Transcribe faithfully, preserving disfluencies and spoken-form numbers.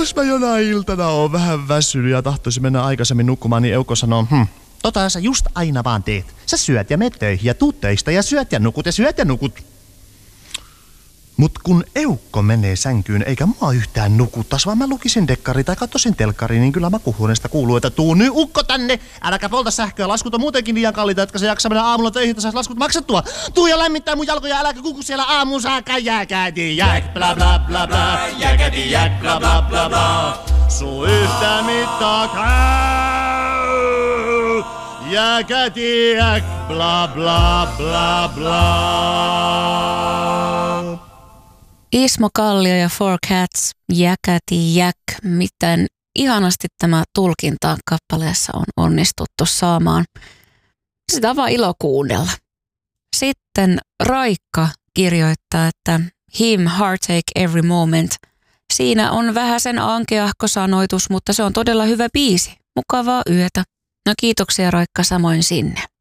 jos mä jonain iltana oon vähän väsynyt ja tahtoisin mennä aikaisemmin nukkumaan, niin Eukko sanoo, hm, tota sä just aina vaan teet. Sä syöt ja meet töihin ja tuut töistä ja syöt ja nukut ja syöt ja nukut. Mut kun Eukko menee sänkyyn eikä mua yhtään nukuttas, vaan mä lukisin dekkari tai katsoisin telkkari, niin kyllä makuhuoneesta kuuluu, että tuu nyt ukko tänne, äläkä polta sähköä, laskut on muutenkin liian kalliita, etkä se jaksa mennä aamulla töihin, että sais laskut maksettua. Tuu ja lämmittää mun jalkoja, äläkä kuku siellä aamuun saakka, jäkädi jäk, bla bla bla bla, jäkädi jäk, bla bla bla bla. Suu yhtään mittaa käy, jäkädi jäk, bla bla bla bla. Ismo Kallio ja Four Cats, jäkäti jäk. Miten ihanasti tämä tulkinta kappaleessa on onnistuttu saamaan. Sitä on vaan ilo kuunnella. Sitten Raikka kirjoittaa, että him heartache every moment. Siinä on vähän sen ankeahko sanoitus, mutta se on todella hyvä biisi. Mukavaa yötä. No kiitoksia Raikka samoin sinne.